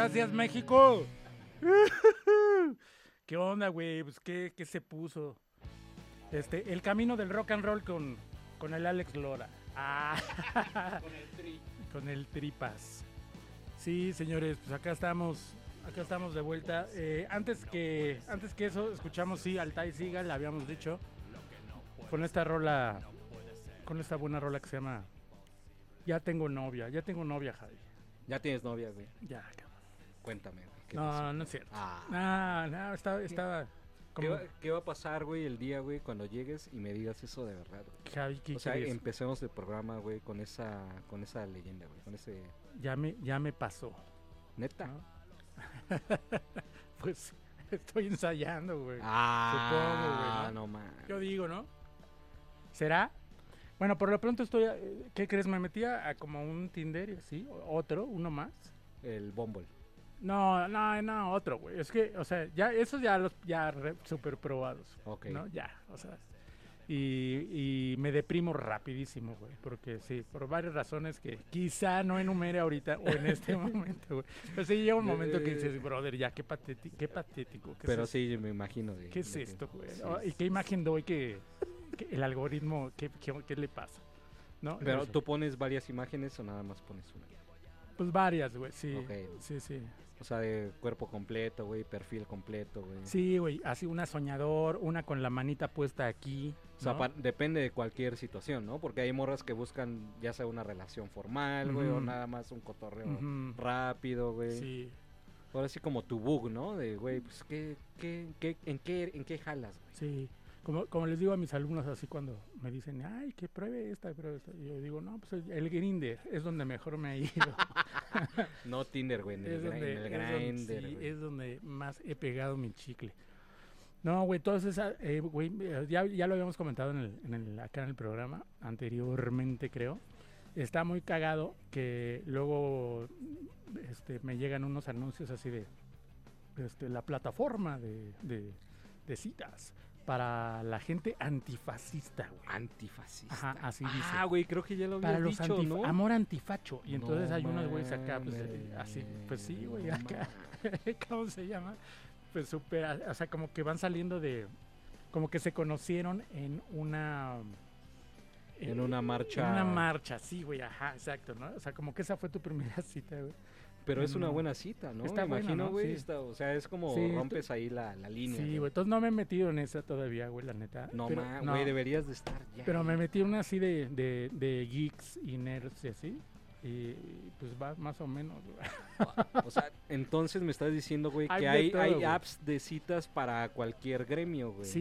Gracias, México. ¿Qué onda, güey? Pues, ¿qué se puso? El camino del rock and roll con el Alex Lora. Con el Tripas. Sí, señores, pues acá estamos de vuelta. Antes que eso, escuchamos, sí, Altai Sigal, le habíamos dicho, con esta buena rola que se llama Ya tengo novia, Javi. Ya tienes novia, güey. Ya, cabrón. Cuéntame. No es cierto. No, estaba... ¿Qué va a pasar, güey, el día, güey, cuando llegues y me digas eso de verdad, güey? Javi, ¿qué O sea, quieres? empecemos el programa, güey, con esa leyenda, güey, con ese... Ya me pasó. ¿Neta? ¿No? Pues estoy ensayando, güey. Supongo, güey, no man. Yo digo, ¿no? ¿Será? Bueno, por lo pronto estoy... ¿Qué crees? Me metí a como un Tinder, ¿sí? Uno más. El Bumble. No, otro, güey. Es que, o sea, ya esos super probados. Ok. ¿No? Ya, o sea. Y me deprimo rapidísimo, güey. Porque sí, por varias razones que quizá no enumere ahorita o en este momento, güey. Pero sí llega un momento que dices, brother, ya, qué patético. Pero sí, me imagino. ¿Qué es esto, güey? Sí, ¿Y qué imagen doy que el algoritmo, qué le pasa? ¿No? Pero tú pones varias imágenes o nada más pones una. Pues varias, güey, sí. Okay. Sí. O sea, de cuerpo completo, güey, perfil completo, güey. Sí, güey, así una soñador, una con la manita puesta aquí. ¿no? O sea, depende de cualquier situación, ¿no? Porque hay morras que buscan ya sea una relación formal, güey, o nada más un cotorreo rápido, güey. Sí. Ahora sí como tu bug, ¿no? De, güey, pues, en qué jalas, güey? Sí. Como les digo a mis alumnos así cuando me dicen, ay, que pruebe esta. Y yo digo, no, pues el Grindr es donde mejor me ha ido. No Tinder, güey, en el Grindr. Sí, es donde más he pegado mi chicle. No, güey, entonces, güey, ya lo habíamos comentado acá en el programa, anteriormente creo. Está muy cagado que luego me llegan unos anuncios así de la plataforma de citas para la gente antifascista, güey. Antifascista. Ajá, así dice. Güey, creo que ya lo para había los dicho, ¿no? Amor antifacho. Y entonces No hay unos güeyes acá, pues, mames. así, pues sí, güey, acá. ¿Cómo se llama? Pues súper, o sea, como que van saliendo como que se conocieron en una... En una marcha. En una marcha, sí, güey, ajá, exacto, ¿no? O sea, como que esa fue tu primera cita, güey. Pero es una buena cita, ¿no? Está Me imagino, ¿no? güey. Sí. O sea, es como rompes ahí la línea. Sí, güey. Entonces no me he metido en esa todavía, güey, la neta. No, güey, deberías de estar ya. Pero me metí en una así de geeks y nerds y así. Y pues va más o menos, güey. O sea, entonces me estás diciendo, güey, que Hay hay todo, güey. apps de citas para cualquier gremio, güey. Sí,